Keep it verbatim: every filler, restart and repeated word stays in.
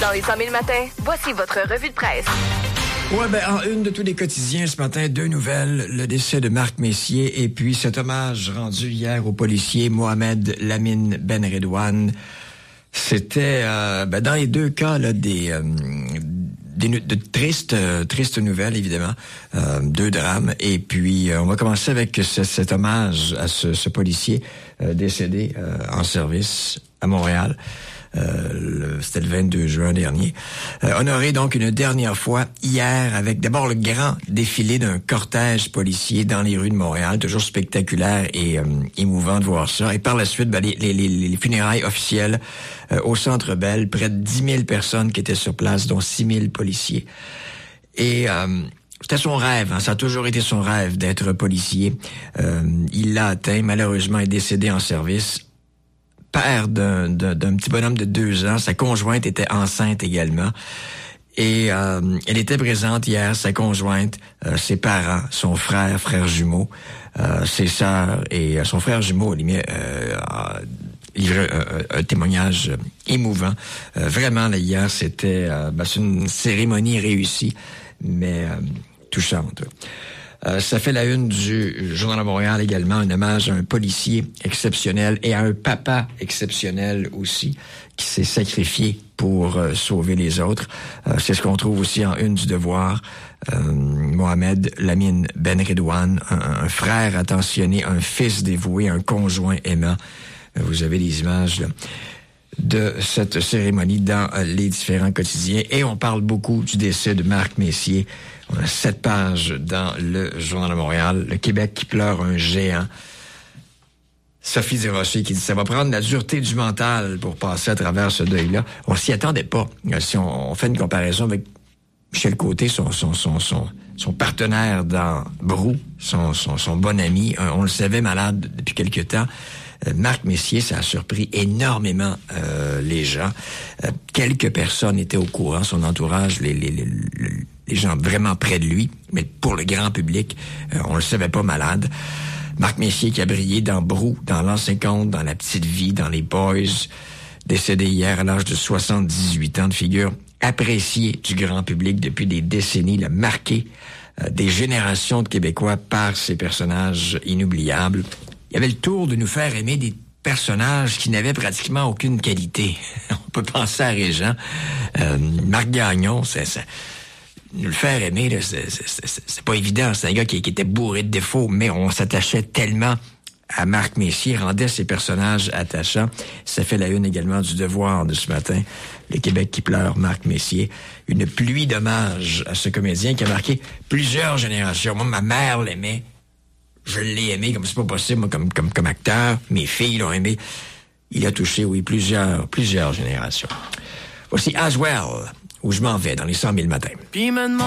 Dans les cent mille matins, voici votre revue de presse. Ouais, ben, en une de tous les quotidiens ce matin, deux nouvelles. Le décès de Marc Messier et puis cet hommage rendu hier au policier Mohamed Lamine Benredouane. C'était, euh, ben, dans les deux cas, là, des, euh, des de tristes, euh, tristes nouvelles, évidemment. Euh, deux drames. Et puis, euh, on va commencer avec ce, cet hommage à ce, ce policier euh, décédé euh, en service à Montréal. Euh, le, c'était le vingt-deux juin dernier. Euh, honoré donc une dernière fois hier avec d'abord le grand défilé d'un cortège policier dans les rues de Montréal, toujours spectaculaire et euh, émouvant de voir ça. Et par la suite, ben, les, les, les funérailles officielles euh, au Centre Bell, près de dix mille personnes qui étaient sur place, dont six mille policiers. Et euh, c'était son rêve, hein, ça a toujours été son rêve d'être policier. Euh, il l'a atteint, malheureusement, est décédé en service. Père d'un, d'un, d'un petit bonhomme de deux ans. Sa conjointe était enceinte également. Et euh, elle était présente hier, sa conjointe, euh, ses parents, son frère, frère jumeau, euh, ses sœurs et euh, son frère jumeau, il euh, a livré un, un témoignage émouvant. Euh, vraiment, là, hier, c'était euh, ben, c'est une cérémonie réussie, mais euh, touchante. Euh, ça fait la une du Journal de Montréal également, un hommage à un policier exceptionnel et à un papa exceptionnel aussi, qui s'est sacrifié pour euh, sauver les autres. Euh, c'est ce qu'on trouve aussi en une du Devoir. Euh, Mohamed Lamine Benredouane, un, un frère attentionné, un fils dévoué, un conjoint aimant. Euh, vous avez les images là, de cette cérémonie dans euh, les différents quotidiens. Et on parle beaucoup du décès de Marc Messier. On a sept pages dans le Journal de Montréal. Le Québec qui pleure un géant. Sophie Desrochers qui dit « Ça va prendre la dureté du mental pour passer à travers ce deuil-là. » On s'y attendait pas. Si on, on fait une comparaison avec Michel Côté, son, son, son, son, son partenaire dans Brou, son, son, son bon ami, on le savait malade depuis quelque temps. Marc Messier, ça a surpris énormément euh, les gens. Euh, quelques personnes étaient au courant, son entourage, les, les, les, les gens vraiment près de lui, mais pour le grand public, euh, on le savait pas malade. Marc Messier qui a brillé dans Brou, dans l'Ancien Compte, dans La Petite Vie, dans Les Boys, décédé hier à l'âge de soixante-dix-huit ans, de figure appréciée du grand public depuis des décennies, il a marqué euh, des générations de Québécois par ses personnages inoubliables. Il avait le tour de nous faire aimer des personnages qui n'avaient pratiquement aucune qualité. On peut penser à Régent. Euh, Marc Gagnon, c'est, c'est, nous le faire aimer, là, c'est, c'est, c'est, c'est pas évident. C'est un gars qui, qui était bourré de défauts, mais on s'attachait tellement à Marc Messier, rendait ses personnages attachants. Ça fait la une également du Devoir de ce matin. Le Québec qui pleure, Marc Messier. Une pluie d'hommages à ce comédien qui a marqué plusieurs générations. Moi, ma mère l'aimait. Je l'ai aimé comme c'est pas possible, moi, comme, comme, comme acteur. Mes filles l'ont aimé. Il a touché, oui, plusieurs, plusieurs générations. Voici As Well, où je m'en vais dans les cent mille matins.